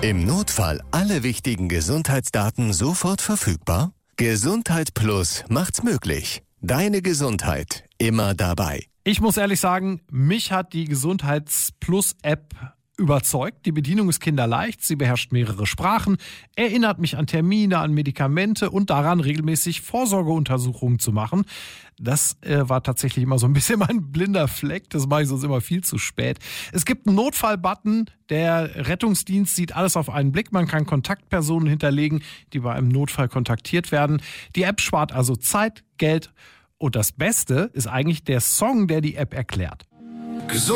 Im Notfall alle wichtigen Gesundheitsdaten sofort verfügbar? Gesundheit Plus macht's möglich. Deine Gesundheit immer dabei. Ich muss ehrlich sagen, mich hat die Gesundheits-Plus-App überzeugt. Die Bedienung ist kinderleicht, sie beherrscht mehrere Sprachen, erinnert mich an Termine, an Medikamente und daran, regelmäßig Vorsorgeuntersuchungen zu machen. Das war tatsächlich immer so ein bisschen mein blinder Fleck. Das mache ich sonst immer viel zu spät. Es gibt einen Notfallbutton. Der Rettungsdienst sieht alles auf einen Blick. Man kann Kontaktpersonen hinterlegen, die bei einem Notfall kontaktiert werden. Die App spart also Zeit, Geld und das Beste ist eigentlich der Song, der die App erklärt.